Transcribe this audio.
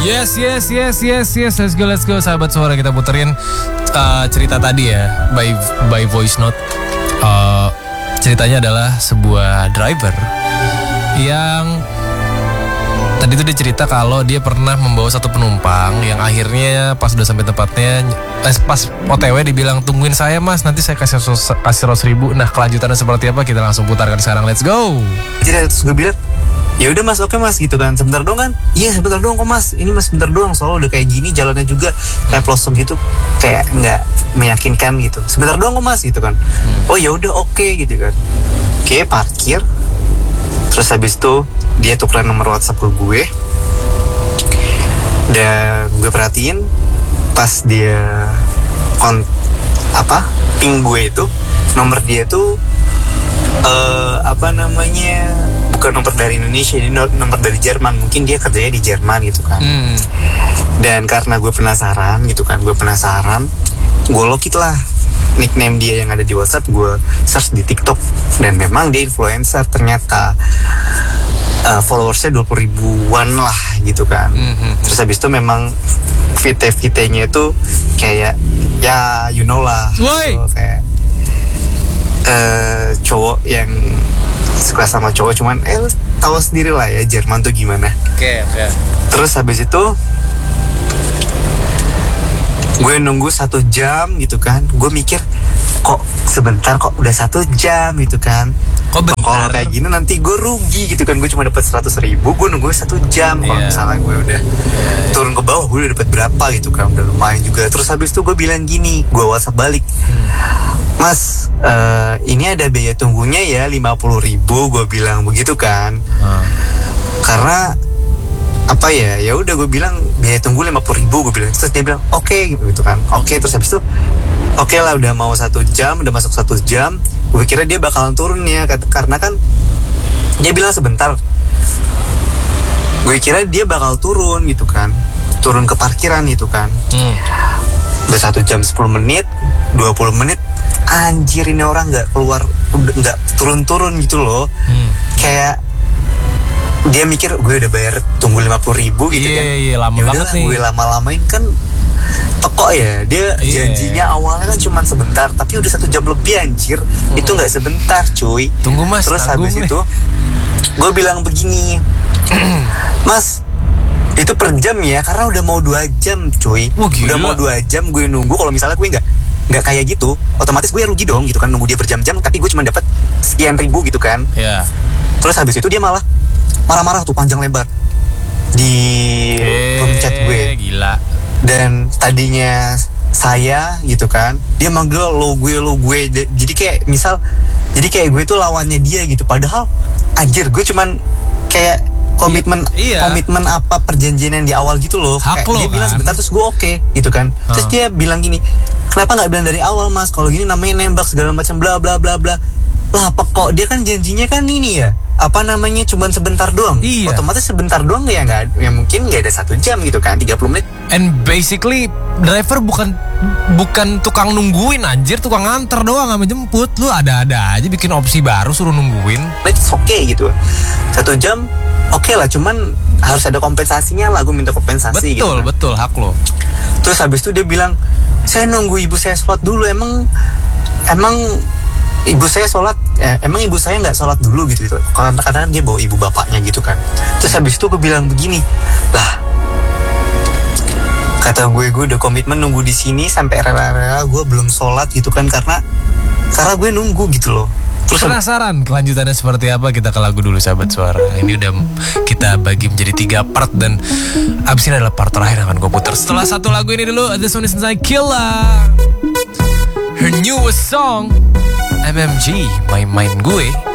Yes. Let's go. Sahabat Suara, kita puterin cerita tadi ya, by voice note. Ceritanya adalah sebuah driver yang tadi tuh dia cerita kalau dia pernah membawa satu penumpang yang akhirnya pas udah sampai tempatnya, pas OTW dibilang tungguin saya mas, nanti saya kasih 100.000. Nah, kelanjutannya seperti apa kita langsung putarkan sekarang. Let's go. Jadi terus gue bilang, ya udah mas, oke mas gitu kan, sebentar doang kan. Iya sebentar doang kok mas, ini mas sebentar doang, soalnya udah kayak gini jalannya juga kayak pelosok gitu, kayak nggak meyakinkan gitu. Sebentar doang kok mas gitu kan. Oh ya udah oke gitu kan. Oke, parkir. Terus habis itu dia tukeran nomor WhatsApp ke gue. Dan gue perhatiin pas dia ping gue itu, nomor dia tuh bukan nomor dari Indonesia, ini nomor dari Jerman. Mungkin dia kerjanya di Jerman gitu kan. Dan karena gue penasaran gitu kan, gue login lah nickname dia yang ada di WhatsApp, gue search di TikTok, dan memang dia influencer ternyata. Followersnya 20 ribuan lah gitu kan. Terus habis itu memang VT-nya itu kayak ya you know lah, so, kayak cowok yang suka sama cowok, cuman lu tahu sendiri lah ya Jerman tuh gimana. Oke. Terus habis itu gue nunggu 1 jam gitu kan. Gue mikir kok sebentar, kok udah 1 jam gitu kan. Kalau kayak gini nanti gue rugi gitu kan. Gue cuma dapat 100.000, gue nunggu 1 jam. Kalau misalnya gue udah turun ke bawah, gue udah dapat berapa gitu kan, udah lumayan juga. Terus habis itu gue bilang gini, gue WhatsApp balik, mas, ini ada biaya tunggunya ya 50.000, gue bilang begitu kan. Karena apa ya udah gue bilang biaya tunggu 50.000, gue bilang. Terus dia bilang oke gitu kan. Oke, terus habis itu oke lah, udah mau 1 jam, udah masuk 1 jam. Gue kira dia bakalan turun ya, karena kan dia bilang sebentar. Gue kira dia bakal turun gitu kan, turun ke parkiran gitu kan. Udah 1 jam 10 menit, 20 menit, anjir ini orang nggak keluar, nggak turun-turun gitu loh. Kayak dia mikir gue udah bayar tunggu 50.000 gitu kan. Iya, lama banget nih. Gue lama-lamain kan teko ya. Dia janjinya awalnya kan cuma sebentar, tapi udah 1 jam lebih anjir. Itu nggak sebentar cuy. Tunggu mas. Terus habis itu gue bilang begini, mas, itu per jam ya, karena udah mau 2 jam cuy. Udah mau 2 jam gue nunggu. Kalau misalnya gue nggak kayak gitu, otomatis gue rugi dong gitu kan, nunggu dia berjam-jam tapi gue cuma dapat sekian ribu gitu kan. Terus habis itu dia malah marah-marah tuh panjang lebar di room chat gue. Gila. Dan tadinya saya gitu kan, dia manggil lo gue. Jadi kayak misal, jadi kayak gue tuh lawannya dia gitu. Padahal anjir, gue cuman kayak komitmen apa perjanjian yang di awal gitu loh. Hak kayak lo dia kan? bilang sebentar, terus gue oke gitu kan. Terus dia bilang gini, kenapa nggak bilang dari awal mas, kalau gini namanya nembak segala macam bla bla bla bla. Lah apa kok dia kan janjinya kan ini ya, apa namanya, cuman sebentar doang. Otomatis sebentar doang ya, nggak, ya mungkin nggak ada 1 jam gitu kan, 30 menit. And basically driver bukan tukang nungguin anjir, tukang nganter doang sama jemput. Lu ada-ada aja bikin opsi baru suruh nungguin. It's okay gitu, 1 jam oke lah, cuman harus ada kompensasinya lah. Gue minta kompensasi. Betul, gitu kan. Betul, hak lo. Terus habis itu dia bilang, saya nunggu ibu saya sholat dulu. Emang ibu saya sholat, emang ibu saya nggak sholat dulu gitu. Karena kadang-kadang dia bawa ibu bapaknya gitu kan. Terus habis itu gue bilang begini, lah, kata gue udah komitmen nunggu di sini sampai rela-rela gue belum sholat gitu kan, karena gue nunggu gitu loh. Terus penasaran kelanjutannya seperti apa? Kita ke lagu dulu sahabat suara. Ini udah kita bagi menjadi 3 part, dan abis ini adalah part terakhir yang akan gue putar. Setelah satu lagu ini dulu, This One Is Inside Killer, her newest song, MMG, My Mind Gue.